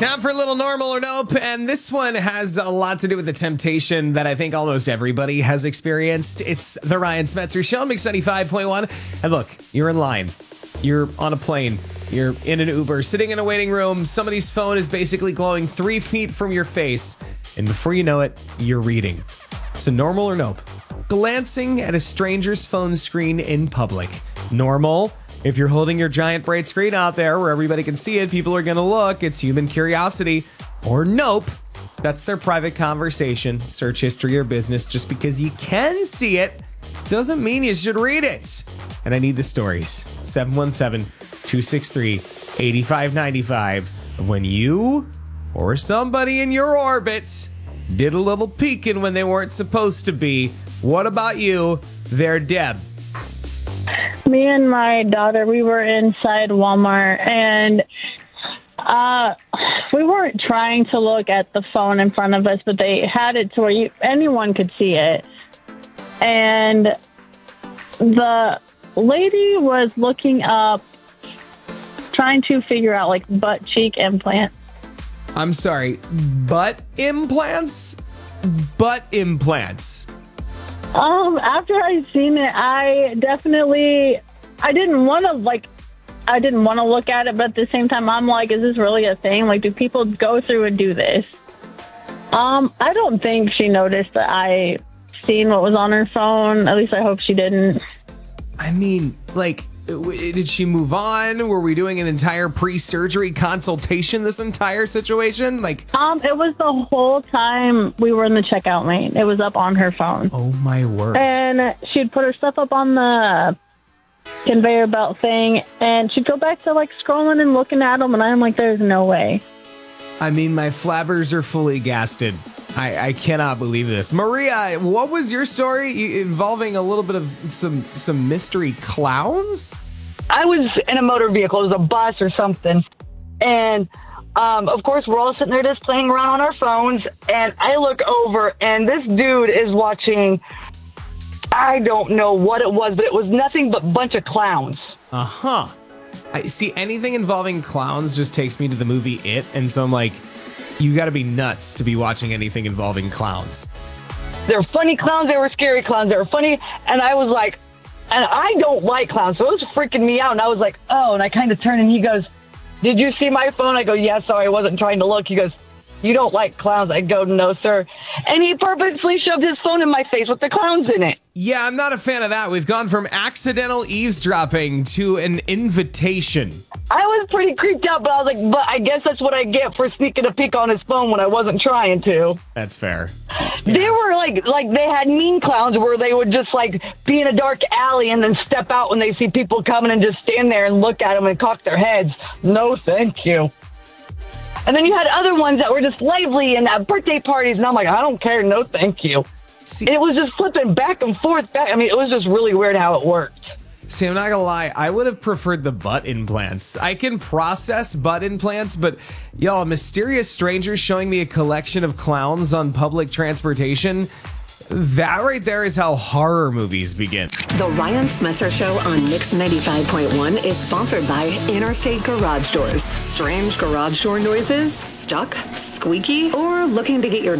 Time for a little normal or nope. And this one has a lot to do with the temptation that I think almost everybody has experienced. It's the Ryan Smetzer Show, Mix 95.1. And look, you're in line. You're on a plane. You're in an Uber, sitting in a waiting room. Somebody's phone is basically glowing 3 feet from your face. And before you know it, you're reading. So normal or nope? Glancing at a stranger's phone screen in public. Normal. If you're holding your giant bright screen out there where everybody can see it, people are going to look. It's human curiosity. Or nope. That's their private conversation, search history, or business. Just because you can see it doesn't mean you should read it. And I need the stories. 717-263-8595 of when you or somebody in your orbit did a little peeking when they weren't supposed to be. What about you? They're Deb. Me and my daughter, we were inside Walmart, and we weren't trying to look at the phone in front of us, but they had it to where anyone could see it. And the lady was looking up, trying to figure out like butt cheek implants. I'm sorry, butt implants? Butt implants. After I seen it, I didn't want to look at it, but at the same time, I'm like, is this really a thing? Like, do people go through and do this? I don't think she noticed that I seen what was on her phone. At least I hope she didn't. I mean, like, did she move on? Were we doing an entire pre-surgery consultation this entire situation? Like, it was the whole time we were in the checkout lane. It was up on her phone. Oh my word. And she'd put her stuff up on the conveyor belt thing, and she'd go back to like scrolling and looking at them, and I'm like, there's no way. I mean, my flabbers are fully gasted. I cannot believe this. Maria, what was your story involving a little bit of some mystery clowns? I was in a motor vehicle. It was a bus or something. And, of course, we're all sitting there just playing around on our phones. And I look over, and this dude is watching, I don't know what it was, but it was nothing but a bunch of clowns. Uh-huh. I see, anything involving clowns just takes me to the movie It. And so I'm like, you got to be nuts to be watching anything involving clowns. They're funny clowns. They were scary clowns. They were funny. And I was like, and I don't like clowns. So it was freaking me out. And I was like, oh, and I kind of turned and he goes, did you see my phone? I go, yeah, sorry, I wasn't trying to look. He goes, you don't like clowns? I go, no, sir. And he purposely shoved his phone in my face with the clowns in it. Yeah, I'm not a fan of that. We've gone from accidental eavesdropping to an invitation. I was pretty creeped out, but I was like, but I guess that's what I get for sneaking a peek on his phone when I wasn't trying to. That's fair. They were like they had mean clowns where they would just like be in a dark alley and then step out when they see people coming and just stand there and look at them and cock their heads. No, thank you. And then you had other ones that were just lively and at birthday parties, and I'm like, I don't care, no thank you. See, and it was just flipping back and forth. I mean, it was just really weird how it worked. See, I'm not gonna lie, I would have preferred the butt implants. I can process butt implants, but y'all, a mysterious stranger showing me a collection of clowns on public transportation, that right there is how horror movies begin. The Ryan Smetzer Show on Mix 95.1 is sponsored by Interstate Garage Doors. Strange garage door noises? Stuck? Squeaky? Or looking to get your